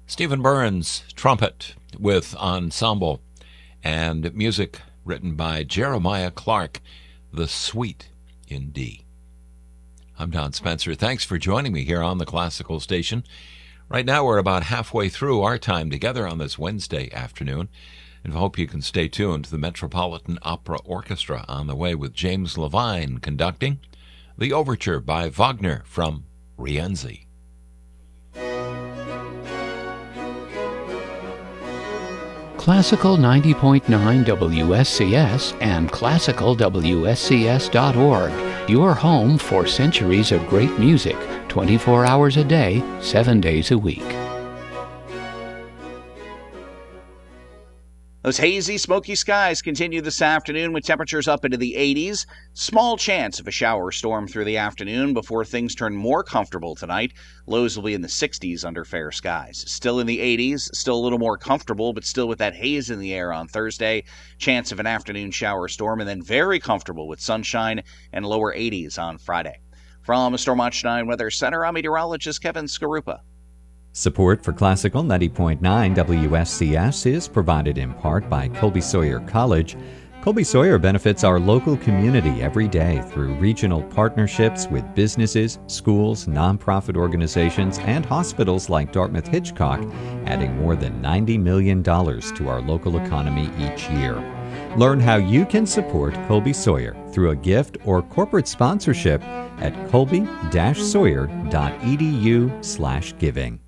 Stephen Burns, trumpet with ensemble, and music written by Jeremiah Clark, The Suite in D. I'm Don Spencer. Thanks for joining me here on the Classical Station. Right now we're about halfway through our time together on this Wednesday afternoon, and I hope you can stay tuned to the Metropolitan Opera Orchestra on the way with James Levine conducting the Overture by Wagner from Rienzi. Classical 90.9 WSCS and classicalwscs.org, your home for centuries of great music, 24 hours a day, 7 days a week. Those hazy, smoky skies continue this afternoon with temperatures up into the 80s. Small chance of a shower or storm through the afternoon before things turn more comfortable tonight. Lows will be in the 60s under fair skies. Still in the 80s, still a little more comfortable, but still with that haze in the air on Thursday. Chance of an afternoon shower or storm, and then very comfortable with sunshine and lower 80s on Friday. From Stormwatch 9 Weather Center, I'm meteorologist Kevin Skarupa. Support for Classical 90.9 WSCS is provided in part by Colby Sawyer College. Colby Sawyer benefits our local community every day through regional partnerships with businesses, schools, nonprofit organizations, and hospitals like Dartmouth Hitchcock, adding more than $90 million to our local economy each year. Learn how you can support Colby Sawyer through a gift or corporate sponsorship at colby-sawyer.edu/giving.